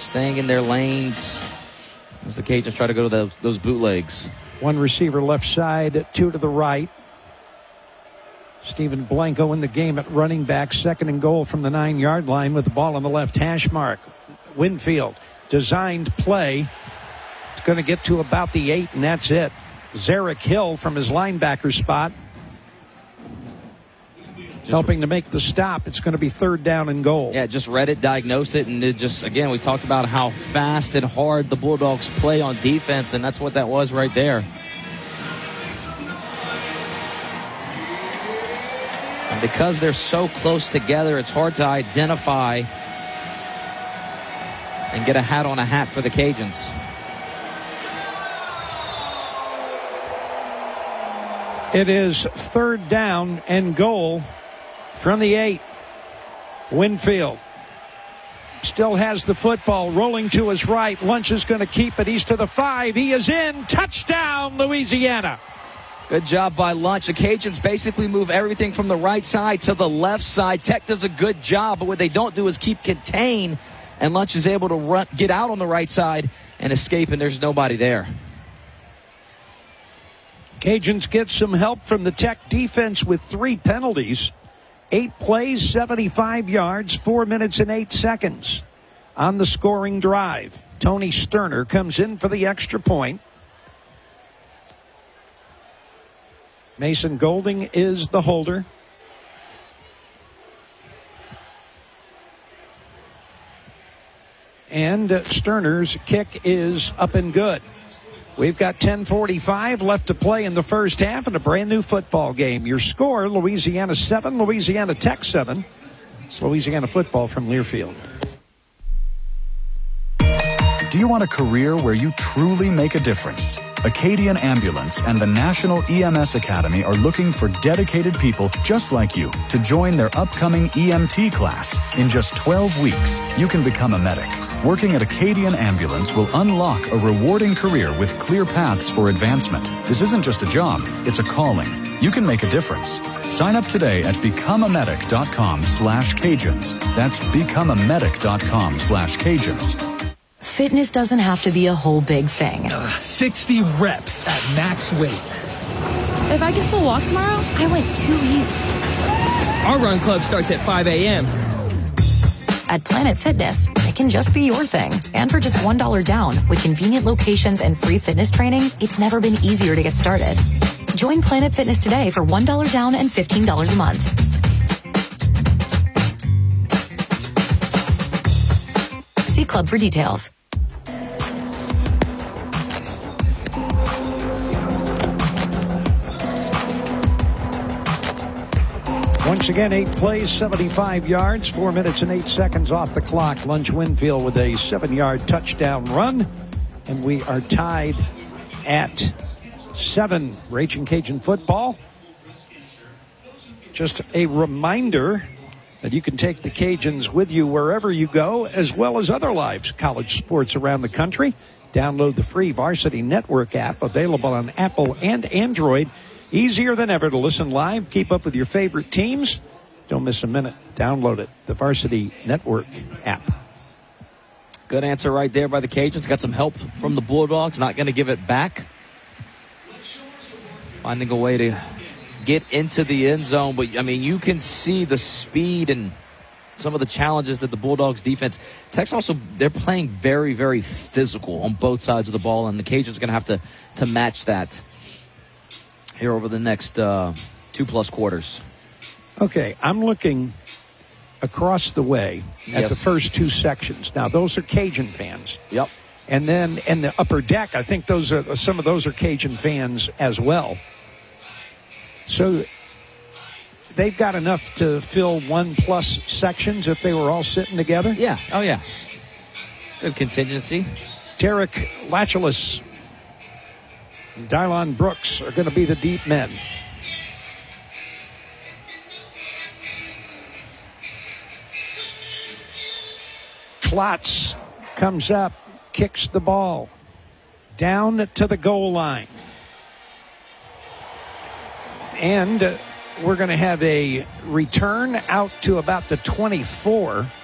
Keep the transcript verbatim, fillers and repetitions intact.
staying in their lanes as the Cajuns try to go to those, those bootlegs. One receiver left side, two to the right. Stephen Blanco in the game at running back, second and goal from the nine-yard line with the ball on the left hash mark. Winfield, designed play. It's going to get to about the eight, and that's it. Zarek Hill from his linebacker spot, just helping to make the stop. It's going to be third down and goal. Yeah, just read it, diagnosed it, and it just, again, we talked about how fast and hard the Bulldogs play on defense, and that's what that was right there. And because they're so close together, it's hard to identify and get a hat on a hat for the Cajuns. It is third down and goal from the eight. Winfield still has the football, rolling to his right. Lunch is going to keep it. He's to the five. He is in. Touchdown, Louisiana. Good job by Lunch. The Cajuns basically move everything from the right side to the left side. Tech does a good job, but what they don't do is keep contain, and Lunch is able to run, get out on the right side and escape, and there's nobody there. Cajuns get some help from the Tech defense with three penalties. Eight plays, seventy-five yards, four minutes and eight seconds on the scoring drive. Tony Sterner comes in for the extra point. Mason Golding is the holder. And uh, Sterner's kick is up and good. We've got ten forty-five left to play in the first half in a brand new football game. Your score, Louisiana seven, Louisiana Tech seven. It's Louisiana football from Learfield. Do you want a career where you truly make a difference? Acadian Ambulance and the National E M S Academy are looking for dedicated people just like you to join their upcoming E M T class. In just twelve weeks, you can become a medic. Working at Acadian Ambulance will unlock a rewarding career with clear paths for advancement. This isn't just a job, it's a calling. You can make a difference. Sign up today at becomeamedic.com slash Cajuns. That's becomeamedic.com slash Cajuns. Fitness doesn't have to be a whole big thing. Uh, sixty reps at max weight. If I can still walk tomorrow, I went too easy. Our run club starts at five a.m. At Planet Fitness, it can just be your thing. And for just one dollar down, with convenient locations and free fitness training, it's never been easier to get started. Join Planet Fitness today for one dollar down and fifteen dollars a month. See Club for details. Once again, eight plays, seventy-five yards, four minutes and eight seconds off the clock. Lunch Winfield with a seven-yard touchdown run. And we are tied at seven. Raging Cajun football. Just a reminder that you can take the Cajuns with you wherever you go, as well as other live college sports around the country. Download the free Varsity Network app, available on Apple and Android. Easier than ever to listen live. Keep up with your favorite teams. Don't miss a minute. Download it, the Varsity Network app. Good answer right there by the Cajuns. Got some help from the Bulldogs. Not going to give it back. Finding a way to get into the end zone. But, I mean, you can see the speed and some of the challenges that the Bulldogs defense. Tech's also, they're playing very, very physical on both sides of the ball, and the Cajuns are going to have to, to match that here over the next uh, two-plus quarters. Okay, I'm looking across the way at yes. the first two sections. Now, those are Cajun fans. Yep. And then in the upper deck, I think those are some of those are Cajun fans as well. So they've got enough to fill one-plus sections if they were all sitting together? Yeah. Oh, yeah. Good contingency. Tarek Lachelis and Dylon Brooks are going to be the deep men. Klotz comes up, kicks the ball down to the goal line. And uh, we're going to have a return out to about the twenty-four.